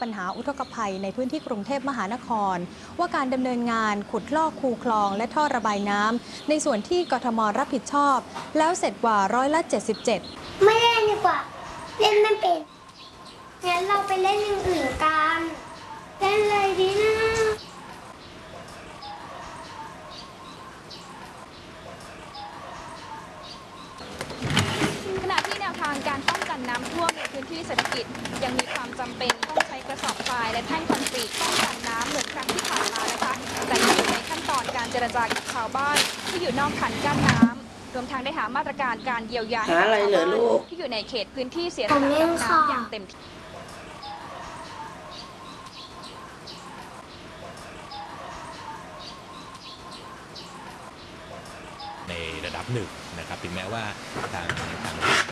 ปัญหาอุทกภัยในพื้นที่กรุงเทพมหานครว่าการดำเนินงานขุดลอกคูคลองและท่อระบายน้ำในส่วนที่กทมรับผิดชอบแล้วเสร็จกว่า77% ไม่เล่นดีกว่าเล่นไม่เป็นงั้นเราไปเล่นอย่างอื่นกันเล่นเลยดีนะขณะที่แนวทางการป้องกันน้ำท่วมในพื้นที่เศรษฐกิจยังมีความจำเป็นต้องใช้กระสอบทรายและแท่งคอนกรีตป้องกันน้ำเหมือนครั้งที่ผ่านมานะคะแต่ยังอยู่ในขั้นตอนการเจรจากับชาวบ้านที่อยู่นอกคันกั้นน้ำรวมทั้งได้หามาตรการการเยียวยาให้กับชาวบ้านที่อยู่ในเขตพื้นที่เสียสละน้ำอย่างเต็มที่ในระดับหนึ่งนะครับถึงแม้ว่าทาง